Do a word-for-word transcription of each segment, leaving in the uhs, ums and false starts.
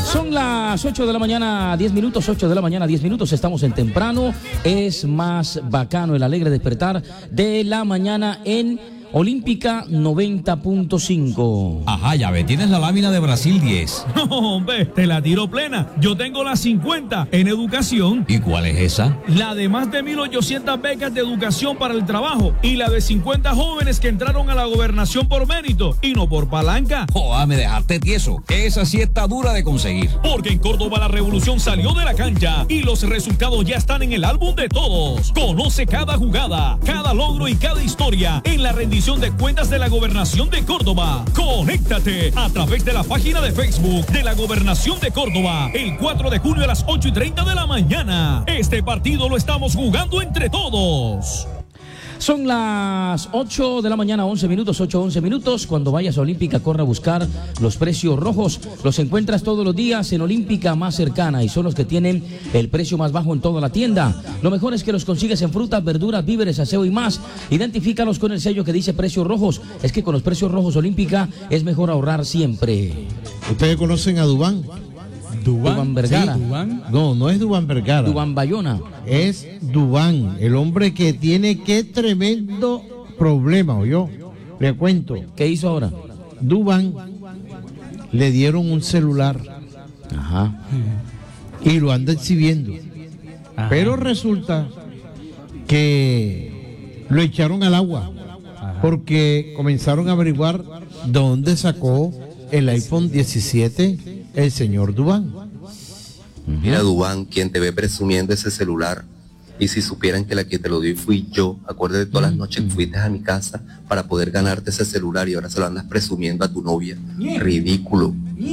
Son las ocho de la mañana, diez minutos, ocho de la mañana, diez minutos, estamos en temprano. Es más bacano el alegre despertar de la mañana en Olímpica noventa punto cinco. Ajá, ya ve, tienes la lámina de Brasil diez. No, hombre, te la tiro plena. Yo tengo la cincuenta en educación. ¿Y cuál es esa? La de más de mil ochocientas becas de educación para el trabajo y la de cincuenta jóvenes que entraron a la gobernación por mérito y no por palanca. Joder, me dejaste tieso. Esa sí está dura de conseguir. Porque en Córdoba la revolución salió de la cancha y los resultados ya están en el álbum de todos. Conoce cada jugada, cada logro y cada historia en la rendición de cuentas de la Gobernación de Córdoba. Conéctate a través de la página de Facebook de la Gobernación de Córdoba el cuatro de junio a las ocho y treinta de la mañana. Este partido lo estamos jugando entre todos. Son las ocho de la mañana, once minutos, ocho, once minutos. Cuando vayas a Olímpica, corre a buscar los precios rojos. Los encuentras todos los días en Olímpica más cercana y son los que tienen el precio más bajo en toda la tienda. Lo mejor es que los consigues en frutas, verduras, víveres, aseo y más. Identifícalos con el sello que dice precios rojos. Es que con los precios rojos Olímpica es mejor ahorrar siempre. ¿Ustedes conocen a Dubán? Dubán, Dubán Vergara. Sí, Dubán. No, no es Dubán Vergara. Dubán Bayona. Es Dubán, el hombre que tiene qué tremendo problema, ¿oyó? Le cuento. ¿Qué hizo ahora? Dubán le dieron un celular. Ajá. Y lo anda exhibiendo. Ajá. Pero resulta que lo echaron al agua. Ajá. Porque comenzaron a averiguar dónde sacó el iPhone diecisiete el señor Dubán. Mira, Dubán, quien te ve presumiendo ese celular, y si supieran que la que te lo dio fui yo, acuérdate de todas las noches que fuiste a mi casa para poder ganarte ese celular y ahora se lo andas presumiendo a tu novia. Ridículo.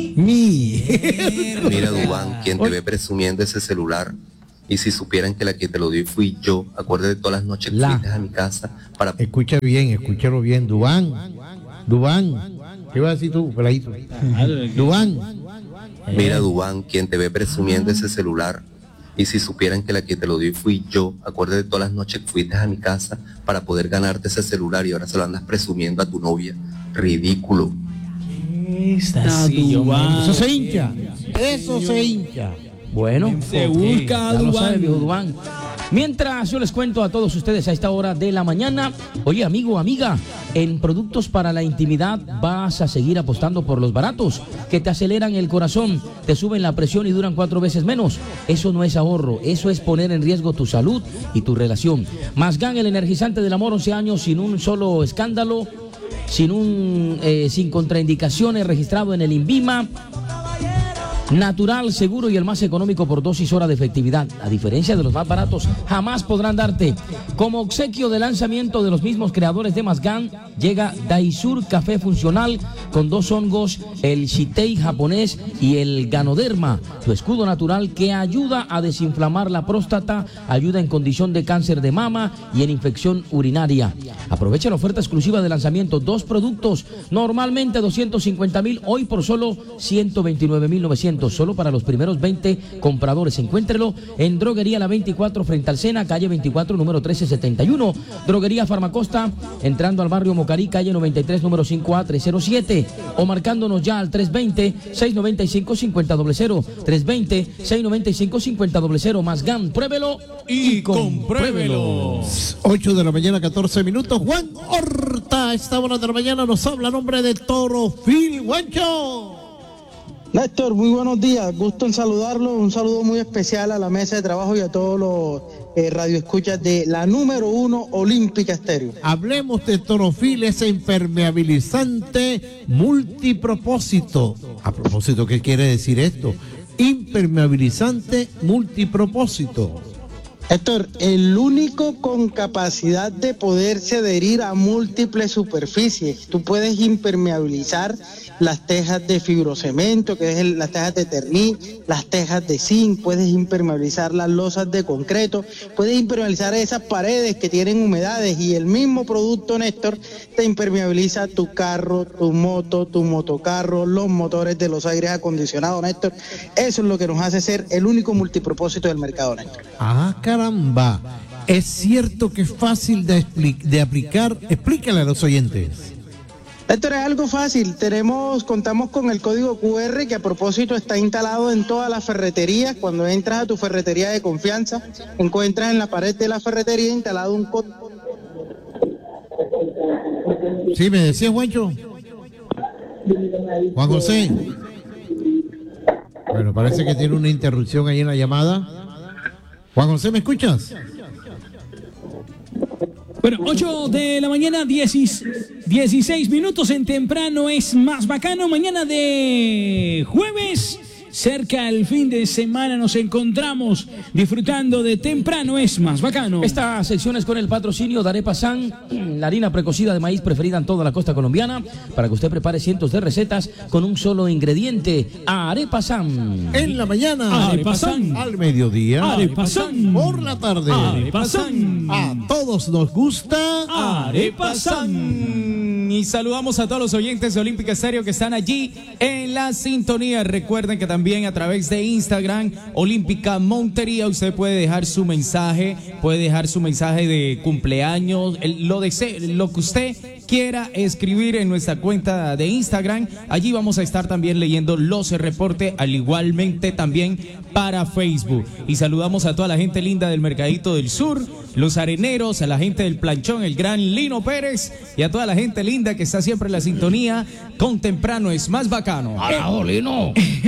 Mira, Dubán, quien te ve presumiendo ese celular, y si supieran que la que te lo dio fui yo, acuérdate de todas las noches que la. fuiste a mi casa para... Escucha bien, escúchalo bien, Dubán, Dubán, ¿qué vas a decir tú, peladito? Dubán. Mira, Dubán, quien te ve presumiendo ese celular, y si supieran que la que te lo dio fui yo, acuérdate de todas las noches que fuiste a mi casa para poder ganarte ese celular y ahora se lo andas presumiendo a tu novia. Ridículo. Está Dubán. Eso se hincha. Eso se hincha. Bueno, se busca a Dubán. Dubán. Mientras yo les cuento a todos ustedes a esta hora de la mañana, oye amigo, amiga, en productos para la intimidad vas a seguir apostando por los baratos, que te aceleran el corazón, te suben la presión y duran cuatro veces menos. Eso no es ahorro, eso es poner en riesgo tu salud y tu relación. Masgan, el energizante del amor, once años sin un solo escándalo, sin, un, eh, sin contraindicaciones, registrado en el INVIMA. Natural, seguro y el más económico por dosis hora de efectividad. A diferencia de los más baratos, jamás podrán darte. Como obsequio de lanzamiento de los mismos creadores de Masgan, llega Daisur Café Funcional con dos hongos, el Shitei japonés y el Ganoderma, tu escudo natural que ayuda a desinflamar la próstata, ayuda en condición de cáncer de mama y en infección urinaria. Aprovecha la oferta exclusiva de lanzamiento, dos productos, normalmente doscientos cincuenta mil, hoy por solo ciento veintinueve mil novecientos. Solo para los primeros veinte compradores. Encuéntrelo en Droguería La veinticuatro frente al Sena, calle veinticuatro, número trece setenta y uno. Droguería Farmacosta, entrando al barrio Mocarí, calle noventa y tres, número cinco A trescientos siete. O marcándonos ya al tres veinte, seiscientos noventa y cinco, cincuenta cero cero. tres veinte, seiscientos noventa y cinco, cincuenta cero cero. Masgan, pruébelo y, y compruébelo. ocho de la mañana, catorce minutos. Juan Horta, a esta hora de la mañana nos habla a nombre de Toro Phil Guancho. Néstor, muy buenos días, gusto en saludarlo, un saludo muy especial a la mesa de trabajo y a todos los eh, radioescuchas de la número uno Olímpica Estéreo. Hablemos de Torofil, ese impermeabilizante multipropósito. A propósito, ¿qué quiere decir esto? Impermeabilizante multipropósito. Héctor, el único con capacidad de poderse adherir a múltiples superficies. Tú puedes impermeabilizar las tejas de fibrocemento, que es el, las tejas de Terni, las tejas de zinc, puedes impermeabilizar las losas de concreto, puedes impermeabilizar esas paredes que tienen humedades y el mismo producto, Néstor, te impermeabiliza tu carro, tu moto, tu motocarro, los motores de los aires acondicionados, Néstor. Eso es lo que nos hace ser el único multipropósito del mercado, Néstor. Ah, caramba. Es cierto que es fácil de, de aplicar. Explícale a los oyentes. Esto es algo fácil, tenemos, contamos con el código cu erre que a propósito está instalado en todas las ferreterías. Cuando entras a tu ferretería de confianza, encuentras en la pared de la ferretería instalado un código. Sí, me decía Juancho. Juan José. Bueno, parece que tiene una interrupción ahí en la llamada. Juan José, ¿me escuchas? Bueno, ocho de la mañana, dieciséis minutos en Temprano es más bacano. Mañana de jueves, cerca al fin de semana, nos encontramos disfrutando de Temprano es más bacano. Esta sección es con el patrocinio de Arepa San, la harina precocida de maíz preferida en toda la costa colombiana, para que usted prepare cientos de recetas con un solo ingrediente. Arepa San. En la mañana, Arepa San. Al mediodía, Arepa San. Por la tarde, Arepa San. A todos nos gusta Arepa San. Y saludamos a todos los oyentes de Olímpica Estéreo que están allí en la sintonía. Recuerden que también a través de Instagram, Olímpica Montería, usted puede dejar su mensaje, puede dejar su mensaje de cumpleaños, el, lo, desee, lo que usted quiera escribir en nuestra cuenta de Instagram. Allí vamos a estar también leyendo los reportes, al igualmente también para Facebook. Y saludamos a toda la gente linda del Mercadito del Sur, los areneros, a la gente del Planchón, el gran Lino Pérez, y a toda la gente linda que está siempre en la sintonía con Temprano es más bacano. ¡Alao, Lino!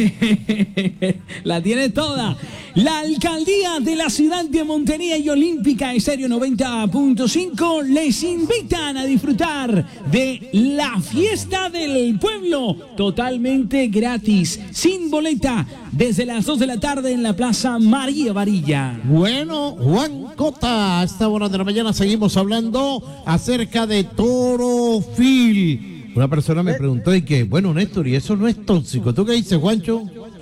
La tiene toda. La alcaldía de la ciudad de Montería y Olímpica Estéreo noventa punto cinco les invitan a disfrutar de la fiesta del pueblo totalmente gratis, sin boleta, desde las dos de la tarde en la Plaza María Varilla. Bueno, Juan Cota, a esta hora de la mañana seguimos hablando acerca de Torofil. Una persona me preguntó y que, bueno, Néstor, y eso no es tóxico. ¿Tú qué dices, Juancho?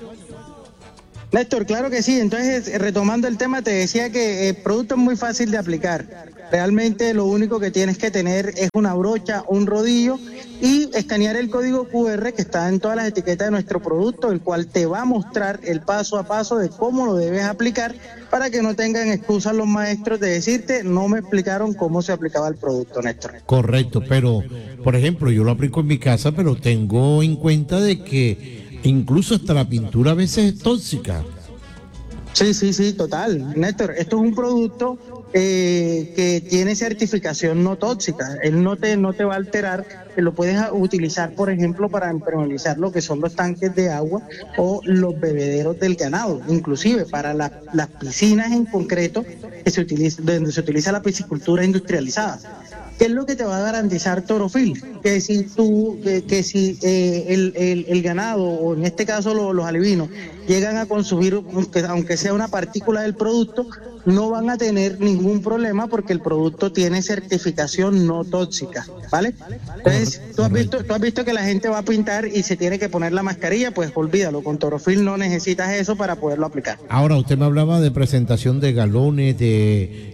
Néstor, claro que sí. Entonces, retomando el tema, te decía que el producto es muy fácil de aplicar. Realmente lo único que tienes que tener es una brocha, un rodillo y escanear el código cu erre que está en todas las etiquetas de nuestro producto, el cual te va a mostrar el paso a paso de cómo lo debes aplicar para que no tengan excusas los maestros de decirte no me explicaron cómo se aplicaba el producto, Néstor. Correcto, pero por ejemplo yo lo aplico en mi casa, pero tengo en cuenta de que incluso hasta la pintura a veces es tóxica. Sí, sí, sí, total. Néstor, esto es un producto eh, que tiene certificación no tóxica. Él no te, no te va a alterar, que lo puedes utilizar, por ejemplo, para impermeabilizar lo que son los tanques de agua o los bebederos del ganado, inclusive para la, las piscinas en concreto que se utiliza, donde se utiliza la piscicultura industrializada. ¿Qué es lo que te va a garantizar Torofil? Que si tú, que, que si eh, el, el, el ganado, o en este caso los, los alevinos, llegan a consumir, aunque, aunque sea una partícula del producto, no van a tener ningún problema porque el producto tiene certificación no tóxica, ¿vale? Entonces, tú has visto, tú has visto que la gente va a pintar y se tiene que poner la mascarilla, pues olvídalo, con Torofil no necesitas eso para poderlo aplicar. Ahora, usted me hablaba de presentación de galones, de...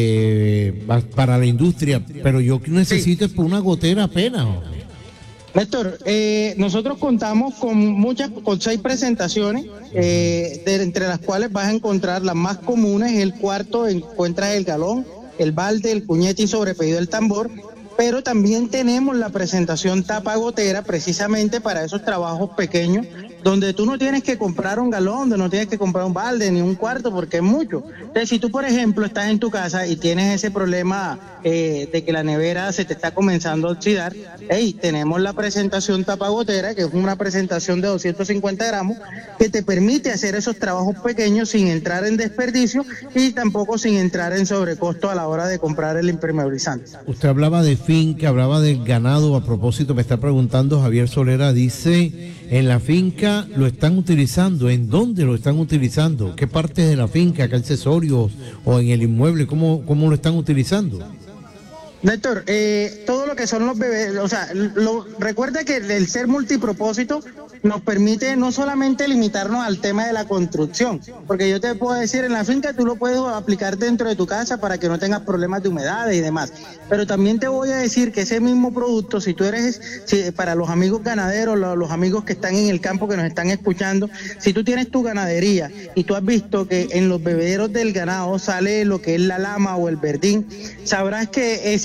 de para la industria, pero yo necesito sí. por una gotera apenas. Néstor, eh, nosotros contamos con muchas, con seis presentaciones, eh, de, entre las cuales vas a encontrar las más comunes. El cuarto encuentras el galón, el balde, el cuñete y sobre pedido del tambor, pero también tenemos la presentación tapa gotera precisamente para esos trabajos pequeños, donde tú no tienes que comprar un galón, donde no tienes que comprar un balde ni un cuarto, porque es mucho. Entonces, si tú, por ejemplo, estás en tu casa y tienes ese problema eh, de que la nevera se te está comenzando a oxidar, hey, tenemos la presentación tapagotera, que es una presentación de doscientos cincuenta gramos, que te permite hacer esos trabajos pequeños sin entrar en desperdicio y tampoco sin entrar en sobrecosto a la hora de comprar el impermeabilizante. Usted hablaba de finca, hablaba del ganado. A propósito, me está preguntando Javier Solera, dice, en la finca lo están utilizando, ¿en dónde lo están utilizando? ¿Qué parte de la finca, qué accesorios o en el inmueble, cómo, cómo lo están utilizando? Néstor, eh, todo lo que son los bebés, o sea, lo, recuerda que el ser multipropósito nos permite no solamente limitarnos al tema de la construcción, porque yo te puedo decir, en la finca tú lo puedes aplicar dentro de tu casa para que no tengas problemas de humedades y demás, pero también te voy a decir que ese mismo producto, si tú eres, si, para los amigos ganaderos, los, los amigos que están en el campo, que nos están escuchando, si tú tienes tu ganadería y tú has visto que en los bebederos del ganado sale lo que es la lama o el verdín, sabrás que esa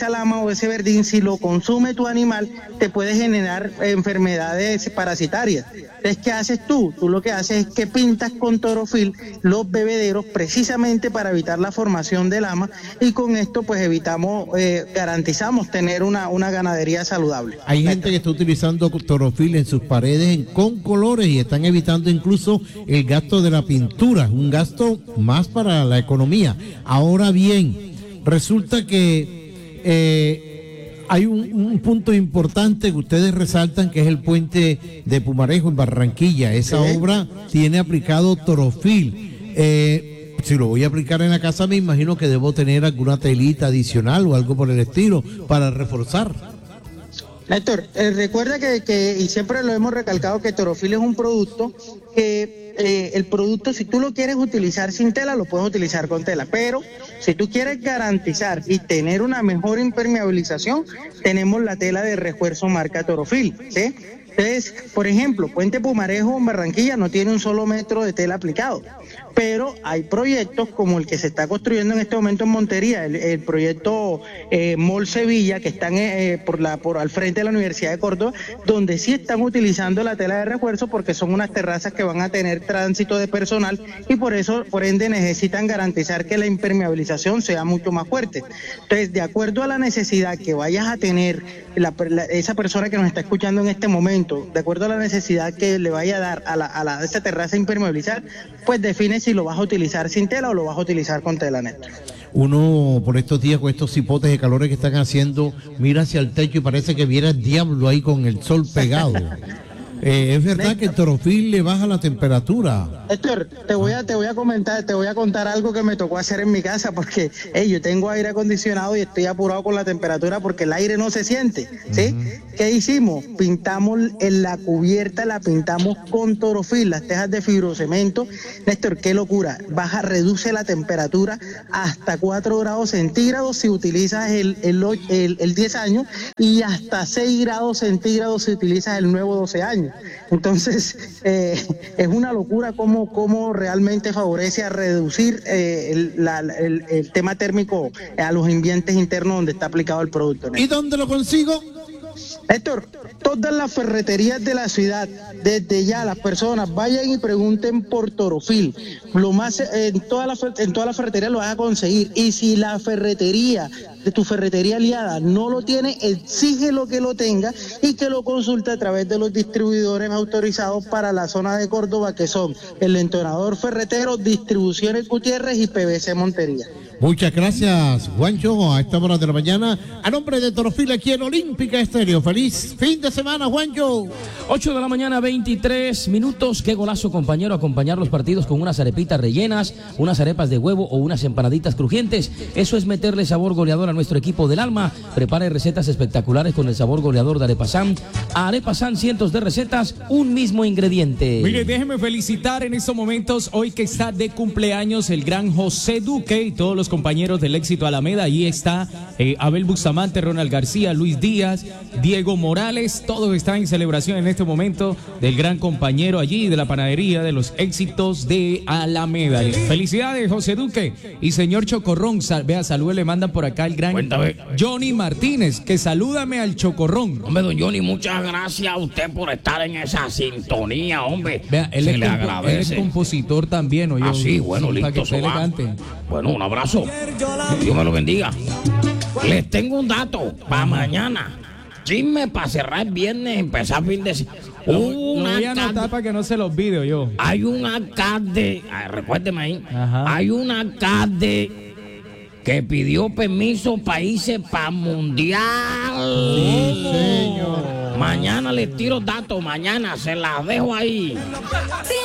esa lama o ese verdín, si lo consume tu animal, te puede generar enfermedades parasitarias. Entonces, ¿qué haces tú? Tú lo que haces es que pintas con torofil los bebederos precisamente para evitar la formación de lama, y con esto pues evitamos, eh, garantizamos tener una, una ganadería saludable. Hay gente que está utilizando torofil en sus paredes en, con colores, y están evitando incluso el gasto de la pintura, un gasto más para la economía. Ahora bien, resulta que eh, hay un, un punto importante que ustedes resaltan, que es el puente de Pumarejo en Barranquilla. Esa ¿Sí? obra tiene aplicado torofil. Eh, si lo voy a aplicar en la casa, me imagino que debo tener alguna telita adicional o algo por el estilo para reforzar. Néstor, eh, recuerda que, que, y siempre lo hemos recalcado, que torofil es un producto que eh, el producto, si tú lo quieres utilizar sin tela, lo puedes utilizar con tela, pero si tú quieres garantizar y tener una mejor impermeabilización, tenemos la tela de refuerzo marca torofil, ¿sí? Entonces, por ejemplo, Puente Pumarejo en Barranquilla no tiene un solo metro de tela aplicado, pero hay proyectos como el que se está construyendo en este momento en Montería, el, el proyecto eh, Mall Sevilla, que están eh, por la por al frente de la Universidad de Córdoba, donde sí están utilizando la tela de refuerzo, porque son unas terrazas que van a tener tránsito de personal, y por eso, por ende, necesitan garantizar que la impermeabilización sea mucho más fuerte. Entonces, de acuerdo a la necesidad que vayas a tener la, la, esa persona que nos está escuchando en este momento, de acuerdo a la necesidad que le vaya a dar a la a la esa terraza impermeabilizar, pues define si lo vas a utilizar sin tela o lo vas a utilizar con tela, Néstor. Uno por estos días, con estos hipotes de calores que están haciendo, mira hacia el techo y parece que viera el diablo ahí con el sol pegado. Eh, es verdad Néstor, que el torofil le baja la temperatura. Héctor, te voy a te voy a comentar, te voy a contar algo que me tocó hacer en mi casa, porque hey, yo tengo aire acondicionado y estoy apurado con la temperatura porque el aire no se siente, ¿sí? Uh-huh. ¿Qué hicimos? Pintamos en la cubierta, la pintamos con torofil, las tejas de fibrocemento. Néstor, qué locura, baja, reduce la temperatura hasta cuatro grados centígrados si utilizas el, el, el, el diez años, y hasta seis grados centígrados si utilizas el nuevo doce años. Entonces, eh, es una locura cómo, cómo realmente favorece a reducir eh, el, la, el, el tema térmico a los ambientes internos donde está aplicado el producto, ¿no? ¿Y dónde lo consigo? Héctor, todas las ferreterías de la ciudad, desde ya las personas vayan y pregunten por torofil. Lo más, en todas las en toda la ferretería lo vas a conseguir, y si la ferretería de tu ferretería aliada no lo tiene, exígelo que lo tenga y que lo consulte a través de los distribuidores autorizados para la zona de Córdoba, que son el Entonador Ferretero, Distribuciones Gutiérrez y P V C Montería. Muchas gracias, Juancho, a esta hora de la mañana, a nombre de Torofil aquí en Olímpica Estéreo. Feliz fin de semana, Juancho. ocho de la mañana, veintitrés minutos. Qué golazo, compañero, acompañar los partidos con unas arepitas rellenas, unas arepas de huevo o unas empanaditas crujientes. Eso es meterle sabor goleador a nuestro equipo del alma. Prepare recetas espectaculares con el sabor goleador de Arepasán. Arepasán, cientos de recetas, un mismo ingrediente. Mire, déjeme felicitar en estos momentos, hoy que está de cumpleaños el gran José Duque y todos los compañeros del Éxito Alameda. Allí está eh, Abel Bustamante, Ronald García, Luis Díaz, Diego Morales, todos están en celebración en este momento del gran compañero allí de la panadería de los Éxitos de Alameda. Felicidades, José Duque. Y señor Chocorrón, sal, vea, saludos le mandan por acá el gran Cuéntame. Johnny Martínez, que salúdame al Chocorrón. Hombre, don Johnny, muchas gracias a usted por estar en esa sintonía, hombre. Vea, él, es, compo él es compositor también, oye. Ah, sí, bueno, listo. Para que se le cante. Bueno, un abrazo. Dios me lo bendiga. Les tengo un dato para mañana. Chisme para cerrar el viernes, empezar fin de semana. Lo voy a anotar para que no se los olvide yo. Hay un alcalde, recuérdeme ahí, Ajá. hay un alcalde que pidió permiso para irse para mundial. Sí, señor. Mañana les tiro datos, mañana se las dejo ahí.